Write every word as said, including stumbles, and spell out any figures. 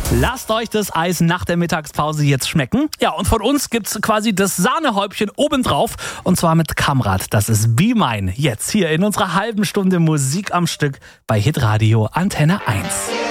Lasst euch das Eis nach der Mittagspause jetzt schmecken. Ja, und von uns gibt's quasi das Sahnehäubchen obendrauf. Und zwar mit Kamrat. Das ist Be Mine. Jetzt hier in unserer halben Stunde Musik am Stück bei Hitradio Antenne eins.